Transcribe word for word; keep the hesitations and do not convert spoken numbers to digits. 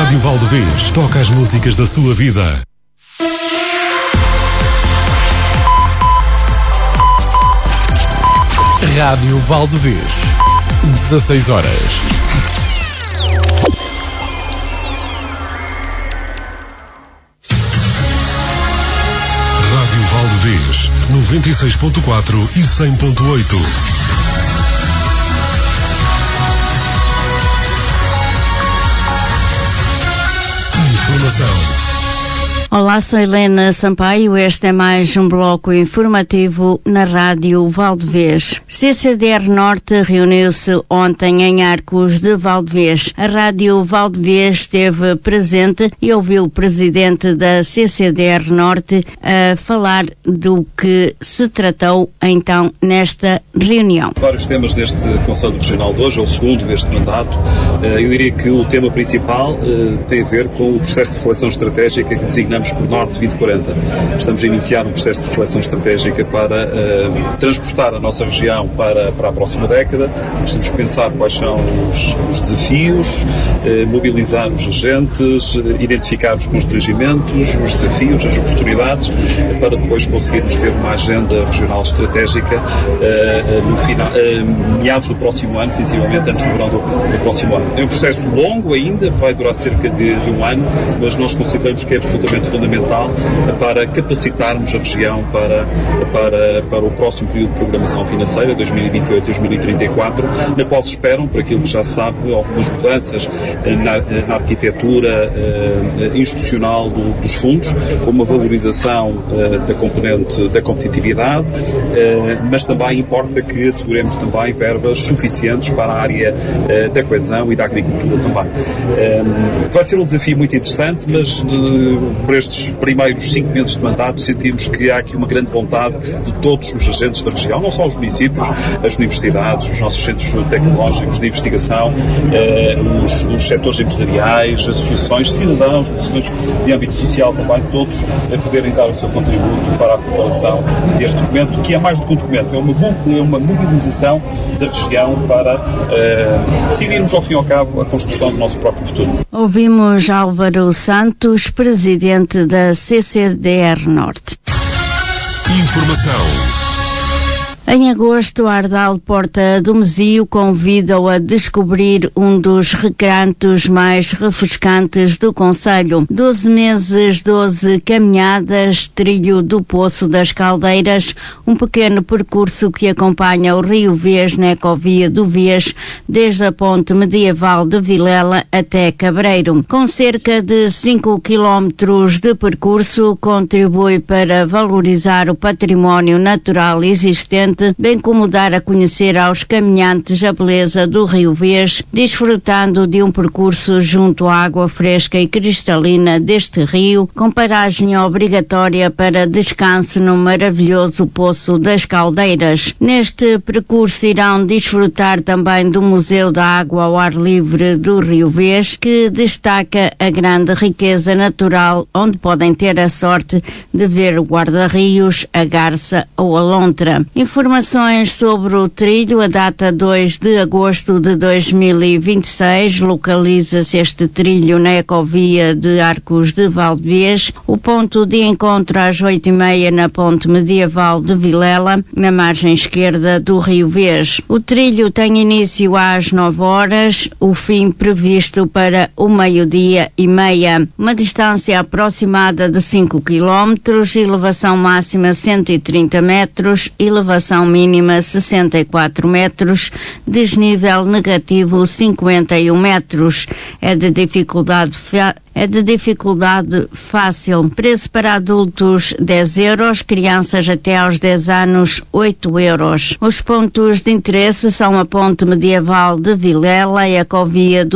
Rádio Valdevez toca as músicas da sua vida. Rádio Valdevez, dezasseis horas. Rádio Valdevez, noventa e seis ponto quatro e cem ponto oito. Informação. Olá, sou Helena Sampaio. Este é mais um bloco informativo na Rádio Valdevez. C C D R Norte reuniu-se ontem em Arcos de Valdevez. A Rádio Valdevez esteve presente e ouviu o presidente da C C D R Norte a falar do que se tratou então nesta reunião. Vários temas deste Conselho Regional de hoje, é o segundo deste mandato. Eu diria que o tema principal tem a ver com o processo de reflexão estratégica que designamos por Norte vinte quarenta. Estamos a iniciar um processo de reflexão estratégica para uh, transportar a nossa região para, para a próxima década. Nós temos que pensar quais são os, os desafios, uh, mobilizar os agentes, uh, identificar os constrangimentos, os desafios, as oportunidades, uh, para depois conseguirmos ter uma agenda regional estratégica uh, uh, no final, uh, meados do próximo ano, sensivelmente antes do verão do, do próximo ano. É um processo longo ainda, vai durar cerca de, de um ano, mas nós consideramos que é absolutamente fundamental para capacitarmos a região para, para, para o próximo período de programação financeira, dois mil e vinte e oito a dois mil e trinta e quatro, na qual se esperam, por aquilo que já se sabe, algumas mudanças na, na arquitetura uh, institucional do, dos fundos, com uma valorização uh, da componente da competitividade, uh, mas também importa que asseguremos também verbas suficientes para a área uh, da coesão e da agricultura também. Uh, vai ser um desafio muito interessante, mas uh, por estes primeiros cinco meses de mandato sentimos que há aqui uma grande vontade de todos os agentes da região, não só os municípios, as universidades, os nossos centros tecnológicos de investigação, eh, os, os setores empresariais, associações, cidadãos, associações de âmbito social também, todos a poderem dar o seu contributo para a preparação deste documento, que é mais do que um documento, é uma, é uma mobilização da região para eh, decidirmos ao fim e ao cabo a construção do nosso próprio futuro. Ouvimos Álvaro Santos, presidente da C C D R Norte. Informação. Em agosto, a Ardal Porta do Mesio convida-o a descobrir um dos recantos mais refrescantes do concelho. doze meses, doze caminhadas, trilho do Poço das Caldeiras, um pequeno percurso que acompanha o Rio Vez na Ecovia do Vez, desde a ponte medieval de Vilela até Cabreiro. Com cerca de cinco quilómetros de percurso, contribui para valorizar o património natural existente, bem como dar a conhecer aos caminhantes a beleza do Rio Vez, desfrutando de um percurso junto à água fresca e cristalina deste rio, com paragem obrigatória para descanso no maravilhoso Poço das Caldeiras. Neste percurso irão desfrutar também do Museu da Água ao Ar Livre do Rio Vez, que destaca a grande riqueza natural, onde podem ter a sorte de ver o guarda-rios, a garça ou a lontra. Informações sobre o trilho: a data dois de agosto de dois mil e vinte e seis, localiza-se este trilho na Ecovia de Arcos de Valdevez. O ponto de encontro às oito e meia na ponte medieval de Vilela, na margem esquerda do Rio Vez. O trilho tem início às nove horas, o fim previsto para o meio-dia e meia. Uma distância aproximada de cinco quilómetros, elevação máxima cento e trinta metros, elevação mínima sessenta e quatro metros, desnível negativo cinquenta e um metros. É de dificuldade é de dificuldade fácil. Preço para adultos dez euros, crianças até aos dez anos oito euros. Os pontos de interesse são a ponte medieval de Vilela e a Ecovia do